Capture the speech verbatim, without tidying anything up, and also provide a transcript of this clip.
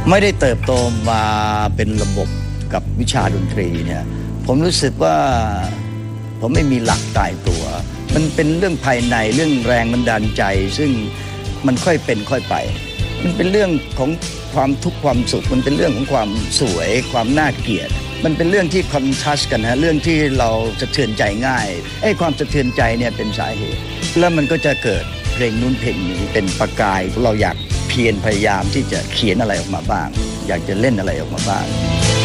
ไม่ได้เติบโตมาเป็นระบบกับวิชาดนตรีเนี่ยผมรู้สึกว่าผมไม่มีหลักตายตัวมันเป็นเรื่องภายในเรื่องแรงบันดาลใจซึ่งมันค่อยเป็นค่อยไปมันเป็นเรื่องของความทุกข์ความสุขมันเป็นเรื่องของความสวยความน่าเกลียดมันเป็นเรื่องที่คอนทราสต์กันฮะเรื่องที่เราสะเทือนใจง่ายไอ้ความสะเทือนใจเนี่ยเป็นสาเหตุแล้วมันก็จะเกิดเพลงนู้นเพลงนี้เป็นประกายเราอยากเพียรพยายามที่จะเขียนอะไรออกมาบ้างอยากจะเล่นอะไรออกมาบ้าง